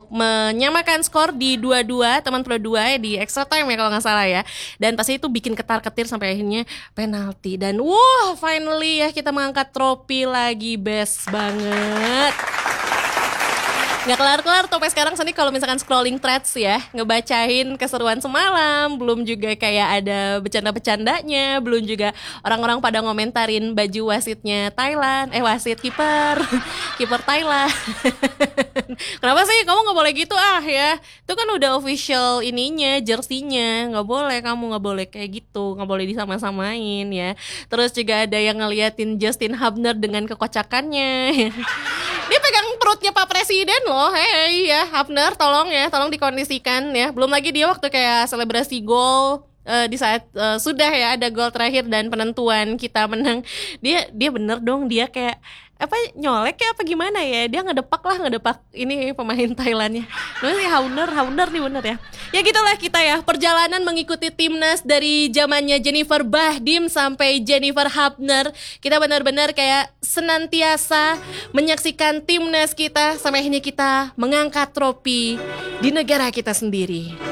menyamakan skor di 2-2, teman pro 2 di extra time ya kalau nggak salah ya. Dan pasti itu bikin ketar-ketir sampai akhirnya penalti. Dan finally ya kita mengangkat trofi lagi, best banget. Nggak kelar-kelar sampai sekarang Sony kalau misalkan scrolling threads ya, ngebacain keseruan semalam, belum juga kayak ada bercanda-bercandanya, belum juga orang-orang pada ngomentarin baju wasitnya Thailand, wasit kiper Thailand. Kenapa sih kamu nggak boleh gitu ya? Itu kan udah official ininya, jersinya, nggak boleh, kamu nggak boleh kayak gitu, nggak boleh disama-samain ya. Terus juga ada yang ngeliatin Justin Hubner dengan kekocakannya. Dia pegang perutnya Pak Presiden loh. Ya Hubner tolong dikondisikan ya. Belum lagi dia waktu kayak selebrasi gol di saat sudah ya ada gol terakhir dan penentuan kita menang. Dia bener dong, dia kayak nyolek ya apa gimana ya, dia ngedepak ini pemain Thailandnya. Terus Hauner nih bener ya. Ya gitulah kita ya, perjalanan mengikuti timnas dari zamannya Jennifer Bahdim sampai Jennifer Hubner. Kita benar-benar kayak senantiasa menyaksikan timnas kita sampai akhirnya kita mengangkat trofi di negara kita sendiri.